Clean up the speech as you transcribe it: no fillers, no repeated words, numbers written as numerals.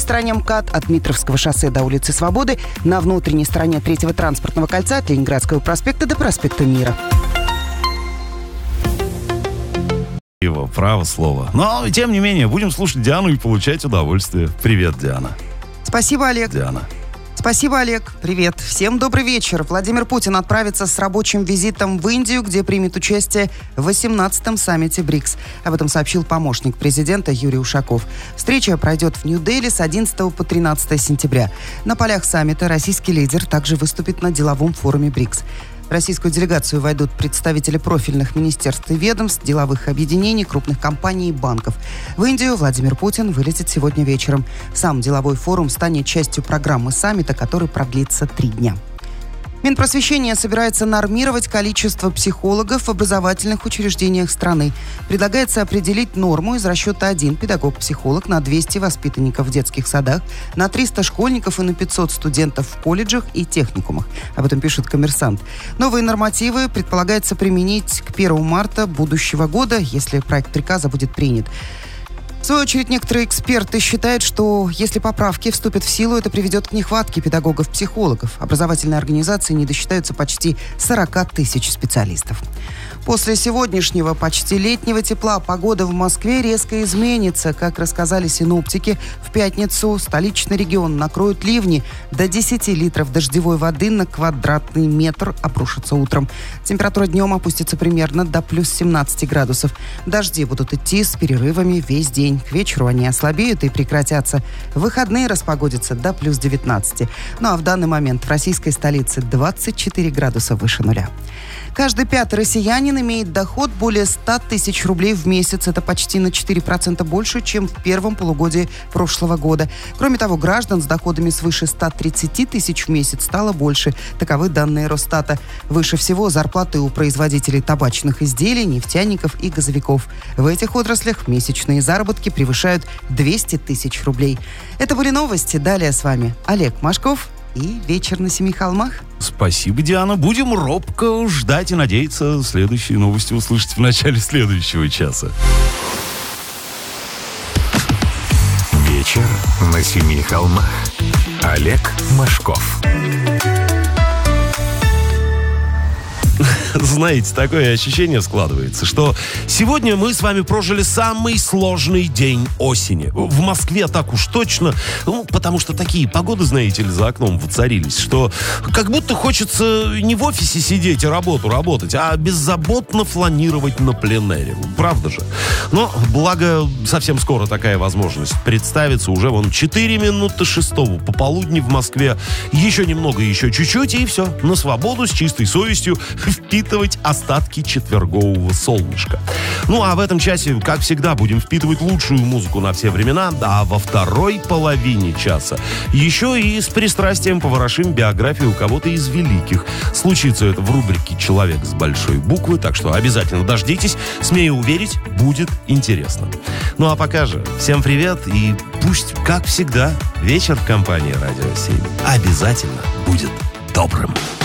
стороне МКАД от Дмитровского шоссе до улицы Свободы, на внутренней стороне Третьего транспортного кольца от Ленинградского проспекта до проспекта Мира. Его право слово. Но, тем не менее, будем слушать Диану и получать удовольствие. Привет, Диана. Спасибо, Олег. Диана. Спасибо, Олег. Привет. Всем добрый вечер. Владимир Путин отправится с рабочим визитом в Индию, где примет участие в 18-м саммите БРИКС. Об этом сообщил помощник президента Юрий Ушаков. Встреча пройдет в Нью-Дели с 11 по 13 сентября. На полях саммита российский лидер также выступит на деловом форуме БРИКС. В российскую делегацию войдут представители профильных министерств и ведомств, деловых объединений, крупных компаний и банков. В Индию Владимир Путин вылетит сегодня вечером. Сам деловой форум станет частью программы саммита, который продлится 3 дня. Минпросвещение собирается нормировать количество психологов в образовательных учреждениях страны. Предлагается определить норму из расчета 1 педагог-психолог на 200 воспитанников в детских садах, на 300 школьников и на 500 студентов в колледжах и техникумах. Об этом пишет «Коммерсант». Новые нормативы предполагается применить к 1 марта будущего года, если проект приказа будет принят. В свою очередь, некоторые эксперты считают, что если поправки вступят в силу, это приведет к нехватке педагогов-психологов. Образовательные организации не досчитаются почти 40 тысяч специалистов. После сегодняшнего почти летнего тепла погода в Москве резко изменится. Как рассказали синоптики, в пятницу столичный регион накроют ливни. До 10 литров дождевой воды на квадратный метр обрушится утром. Температура днем опустится примерно до плюс 17 градусов. Дожди будут идти с перерывами весь день. К вечеру они ослабеют и прекратятся. В выходные распогодятся до плюс 19. Ну а в данный момент в российской столице 24 градуса выше нуля. Каждый 5-й россиянин имеет доход более 100 тысяч рублей в месяц. Это почти на 4% больше, чем в первом полугодии прошлого года. Кроме того, граждан с доходами свыше 130 тысяч в месяц стало больше. Таковы данные Росстата. Выше всего зарплаты у производителей табачных изделий, нефтяников и газовиков. В этих отраслях месячные заработки превышают 200 тысяч рублей. Это были новости. Далее с вами Олег Машков и «Вечер на Семи холмах». Спасибо, Диана. Будем робко ждать и надеяться следующие новости услышать в начале следующего часа. «Вечер на Семи холмах». Олег Машков. Знаете, такое ощущение складывается, что сегодня мы с вами прожили самый сложный день осени. В Москве так уж точно, потому что такие погоды, знаете ли, за окном воцарились, что как будто хочется не в офисе сидеть и работу работать, а беззаботно фланировать на пленэре. Правда же? Но, благо, совсем скоро такая возможность представится. Уже 4 минуты 6 пополудни в Москве. Еще немного, еще чуть-чуть, и все. На свободу с чистой совестью впитывать остатки четвергового солнышка. Ну, а в этом часе, как всегда, будем впитывать лучшую музыку на все времена, а во второй половине часа еще и с пристрастием поворошим биографию кого-то из великих. Случится это в рубрике «Человек с большой буквы», так что обязательно дождитесь. Смею уверить, будет интересно. Ну, а пока же, всем привет, и пусть, как всегда, вечер в компании «Радио 7» обязательно будет добрым.